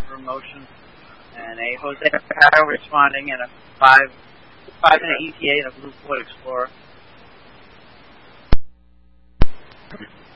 river motion, and a Jose Paro responding, and a 5-minute ETA and a Blue Ford Explorer.